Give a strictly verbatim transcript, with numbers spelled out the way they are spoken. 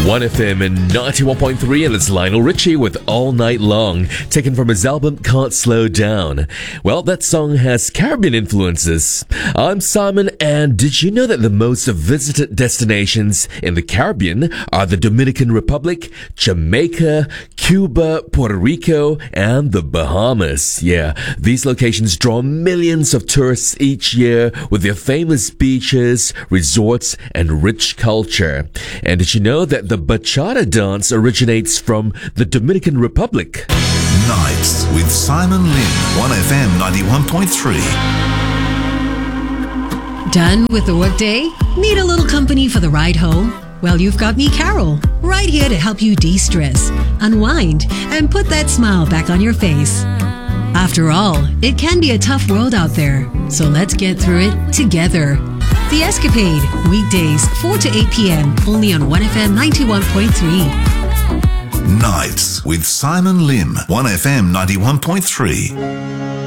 one F M and ninety-one point three, and it's Lionel Richie with All Night Long, taken from his album Can't Slow Down. Well, that song has Caribbean influences. I'm Simon, and did you know that the most visited destinations in the Caribbean are the Dominican Republic, Jamaica, Cuba, Puerto Rico, and the Bahamas? Yeah, these locations draw millions of tourists each year with their famous beaches, resorts, and rich culture. And did you know that the bachata dance originates from the Dominican Republic? Nights with Simon Lim, one F M ninety-one point three. Done with the workday? Need a little company for the ride home? Well, you've got me, Carol, right here to help you de-stress, unwind, and put that smile back on your face. After all, it can be a tough world out there, so let's get through it together. The Escapade, weekdays four to eight p.m. only on one F M ninety-one point three. Nights with Simon Lim, one F M ninety-one point three.